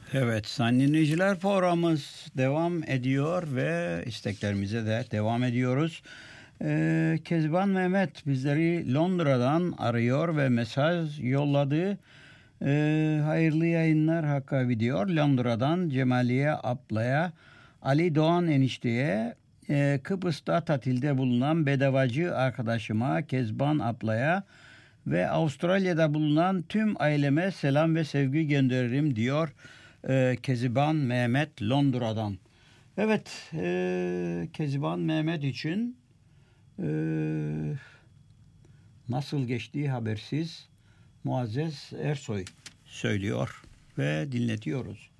Evet, sayın dinleyiciler, programımız devam ediyor ve isteklerimize de devam ediyoruz. Kezban Mehmet bizleri Londra'dan arıyor ve mesaj yolladı. Hayırlı yayınlar Hakkı diyor. Londra'dan Cemaliye ablaya, Ali Doğan enişteye, Kıbrıs'ta tatilde bulunan bedavacı arkadaşıma, Kezban ablaya ve Avustralya'da bulunan tüm aileme selam ve sevgi gönderirim diyor Kezban Mehmet Londra'dan. Evet, Kezban Mehmet için nasıl geçtiği habersiz Muazzez Ersoy söylüyor ve dinletiyoruz.